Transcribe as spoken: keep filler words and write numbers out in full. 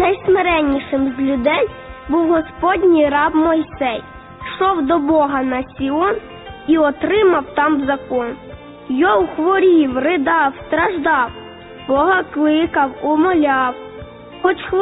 Найсмиреннішим з людей був Господній раб Мойсей. Йшов до Бога на Сіон і отримав там закон. Йов хворів, ридав, страждав, Бога кликав, умоляв. Хоч